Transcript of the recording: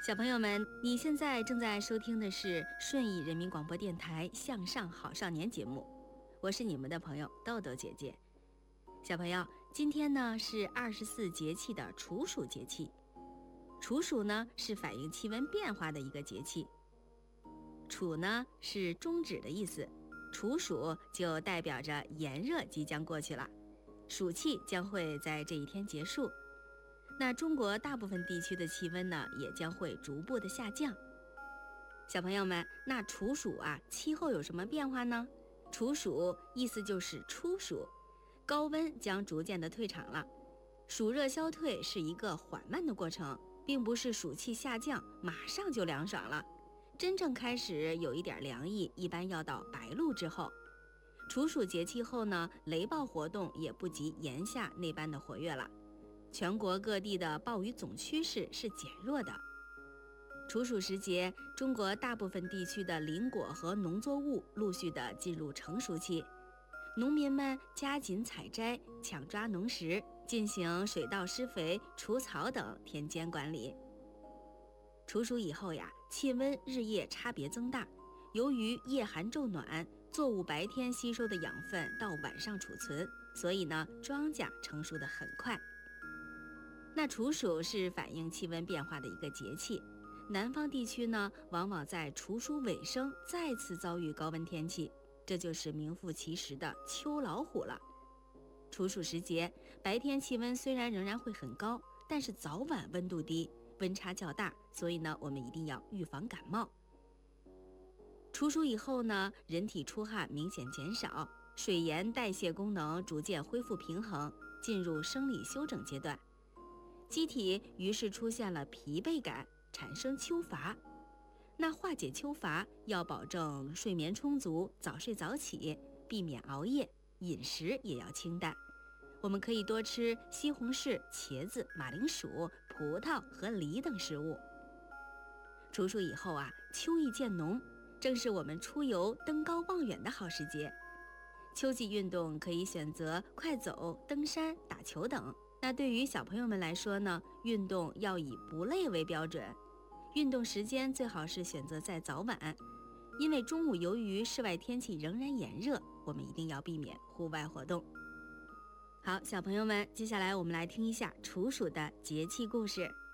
小朋友们，你现在正在收听的是顺义人民广播电台向上好少年节目，我是你们的朋友豆豆姐姐。小朋友，今天呢是24节气的处暑节气。处暑呢是反映气温变化的一个节气。处呢是终止的意思，处暑就代表着炎热即将过去了，暑气将会在这一天结束。那中国大部分地区的气温呢也将会逐步的下降。小朋友们，那处暑气候有什么变化呢？处暑意思就是初暑，高温将逐渐的退场了。暑热消退是一个缓慢的过程，并不是暑气下降马上就凉爽了。真正开始有一点凉意，一般要到白露之后。处暑节气后呢，雷暴活动也不及炎夏那般的活跃了。全国各地的暴雨总趋势是减弱的。处暑时节，中国大部分地区的林果和农作物陆续的进入成熟期，农民们加紧采摘，抢抓农时，进行水稻施肥、除草等田间管理。处暑以后气温日夜差别增大，由于夜寒昼暖，作物白天吸收的养分到晚上储存，所以呢，庄稼成熟得很快。那处暑是反映气温变化的一个节气，南方地区呢，往往在处暑尾声再次遭遇高温天气，这就是名副其实的秋老虎了。处暑时节，白天气温虽然仍然会很高，但是早晚温度低，温差较大，所以呢，我们一定要预防感冒。处暑以后呢，人体出汗明显减少，水盐代谢功能逐渐恢复平衡，进入生理休整阶段。机体于是出现了疲惫感，产生秋乏。那化解秋乏，要保证睡眠充足，早睡早起，避免熬夜，饮食也要清淡。我们可以多吃西红柿、茄子、马铃薯、葡萄和梨等食物。处暑以后秋意渐浓，正是我们出游登高望远的好时节。秋季运动可以选择快走、登山、打球等。那对于小朋友们来说呢，运动要以不累为标准，运动时间最好是选择在早晚，因为中午由于室外天气仍然炎热，我们一定要避免户外活动。好，小朋友们，接下来我们来听一下处暑的节气故事。